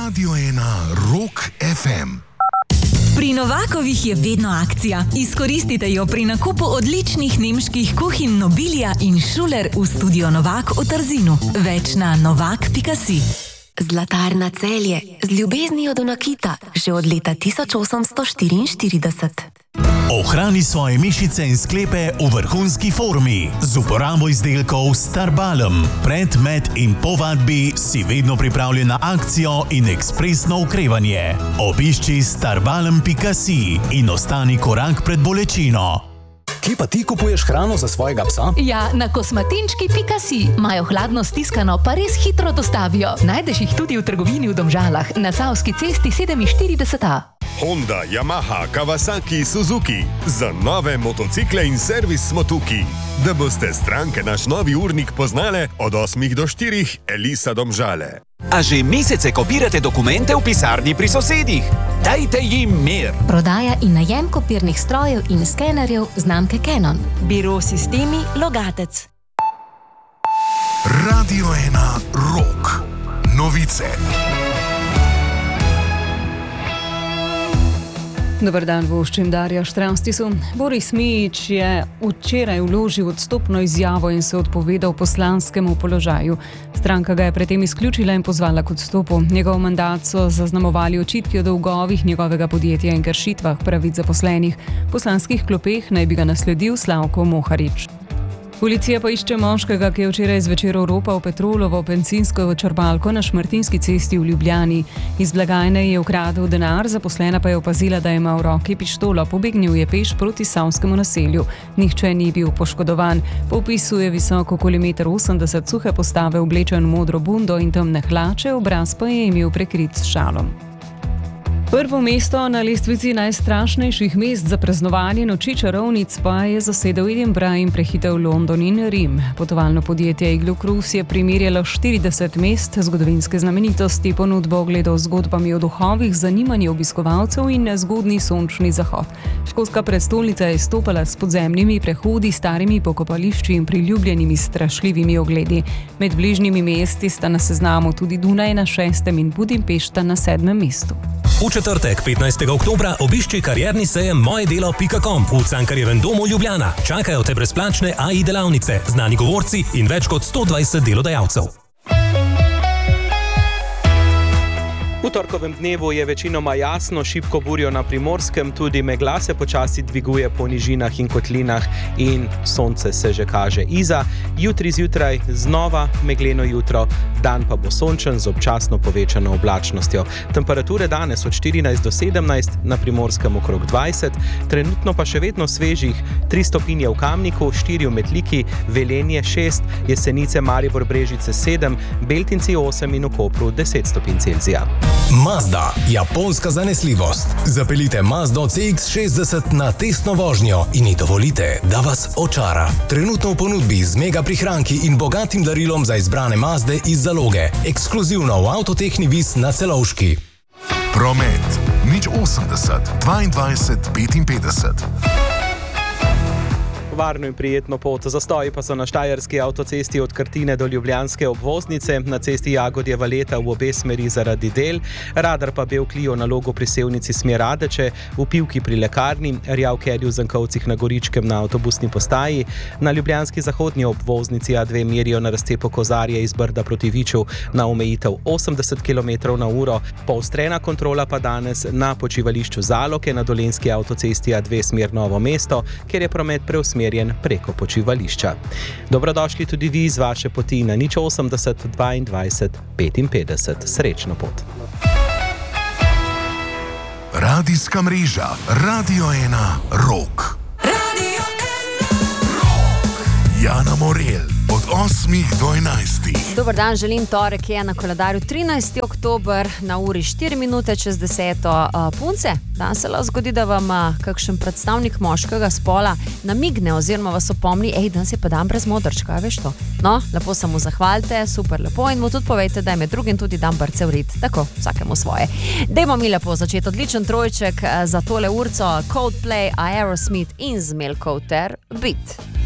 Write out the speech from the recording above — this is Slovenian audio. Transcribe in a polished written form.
Radio 1 Rock FM. Pri Novakovih je vedno akcija. Izkoristite jo pri nakupu odličnih nemških kuhinj Nobilia in Schuler v studio Novak v Trzinu. Več na novak.si. Zlatarna Celje z ljubeznijo do nakita že od leta 1844. Ohrani svoje mišice in sklepe v vrhunski formi z uporabo izdelkov Starbalm. Pred, med in po vadbi si vedno pripravljen na akcijo in ekspresno okrevanje. Obišči starbalm.si in ostani korak pred bolečino. Kje pa ti kupuješ hrano za svojega psa? Ja, na kosmatinčki.si. Imajo hladno stiskano, pa res hitro dostavijo. Najdeš jih tudi v trgovini v Domžalah, na Savski cesti 47A. Honda, Yamaha, Kawasaki, Suzuki. Za nove motocikle in servis smo tukaj. Da boste stranke naš novi urnik poznale od 8 do 4, Elisa Domžale. A že mesece kopirate dokumente v pisarni pri sosedih? Dajte jim mir! Prodaja in najem kopirnih strojev in skenerjev znamke Canon. Biro Sistemi Logatec. Radio 1 Rock. Novice. Dobar dan, voščim Darja Štranstisu. Boris Mijić je včeraj vložil odstopno izjavo in se odpovedal poslanskemu položaju. Stranka ga je predtem izključila in pozvala k odstopu. Njegov mandat so zaznamovali očitki o dolgovih njegovega podjetja in kršitvah pravic zaposlenih. V poslanskih klopeh naj bi ga nasledil Slavko Moharič. Policija pa išče moškega, ki je včeraj zvečer oropal Petrolovo bencinsko črpalko na Šmartinski cesti v Ljubljani. Iz blagajne je ukradel denar, zaposlena pa je opazila, da ima v roki pištolo. Pobegnil je peš proti Savskemu naselju. Nihče ni bil poškodovan. Po opisu je visok okoli 1,80 m, suhe postave, oblečen modro bundo in temne hlače, obraz pa je imel prekrit s šalom. Prvo mesto na lestvici najstrašnejših mest za praznovanje noči čarovnic pa je zasedel Edinburgh in prehitel London in Rim. Potovalno podjetje Iglu Cruise je primerjalo 40 mest, zgodovinske znamenitosti, ponudbo ogledov z zgodbami o duhovih, zanimanje obiskovalcev in nezgodni sončni zahod. Škotska prestolnica je stopala s podzemnimi prehodi, starimi pokopališči in priljubljenimi strašljivimi ogledi. Med bližnjimi mesti sta na seznamu tudi Dunaj na 6. in Budimpešta na 7. mestu. V četrtek, 15. oktobra, obišči karierni sejem mojedelo.com v Cankarjevem domu Ljubljana. Čakajo te brezplačne AI delavnice, znani govorci in več kot 120 delodajalcev. V torkovem dnevu je večinoma jasno, šibko burjo na Primorskem, tudi megla se počasi dviguje po nižinah in kotlinah in sonce se že kaže izza. Jutri zjutraj znova megleno jutro, dan pa bo sončen z občasno povečano oblačnostjo. Temperature danes od 14 do 17, na Primorskem okrog 20, trenutno pa še vedno svežih 3 stopinje v Kamniku, 4 v Metliki, Velenje 6, Jesenice, Maribor, Brežice 7, Beltinci 8 in v Kopru 10 stopinj Celzija. Mazda, japonska zanesljivost. Zapeljite Mazdo CX-60 na testno vožnjo in ji dovolite, da vas očara. Trenutno v ponudbi z mega prihranki in bogatim darilom za izbrane Mazde iz zaloge. Ekskluzivno v Avtotehni Vis na Celovški. Promet. 080 22 55. Varno in prijetno pot. Zastoji pa so na štajerski avtocesti od Krtine do ljubljanske obvoznice, na cesti Jagodjeva Leta v obe smeri zaradi del, Radar pa Bel Clio na Logu pri Sevnici smer Radeče, v Pivki pri lekarni, Rjav Kedi v Zankovcih na Goričkem na avtobusni postaji, na ljubljanski zahodnji obvoznici A2 merijo na raztepu Kozarje iz Brda proti Viču na omejitev 80 km/h, poostrena kontrola pa danes na počivališču Zaloke na dolenjski avtocesti A2 smer Novo mesto, kjer je promet preusmerjen preko počivališča. Dobrodošli tudi vi iz vaše poti na 080 22 55. Srečno pot. Radijska mreža Radio 1 Rock. Radio 1 Rock. Jana Morel od 8 do 11. Dobar dan, želim, torek je na koledarju 13. oktober, na uri 4 minute čez 10. Punce, dan se lahko zgodi, da vam kakšen predstavnik moškega spola namigne oziroma vas opomni, danes je pa dan brez modrčka, veš to? No, lepo se mu zahvalite, super lepo, in mu tudi povejte, da je med drugim tudi dan brcev rit. Tako, vsakemu svoje. Dajmo mi lepo začeti, odličen trojček za tole urco, Coldplay, Aerosmith in Zmelkoter Beat.